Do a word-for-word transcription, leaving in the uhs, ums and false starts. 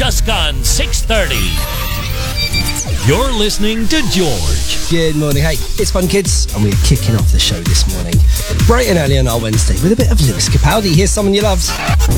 Just gone six thirty. You're listening to George. Good morning. Hey, it's Fun Kids, and we're kicking off the show this morning bright and early on our Wednesday with a bit of Lewis Capaldi. Here's someone you loved.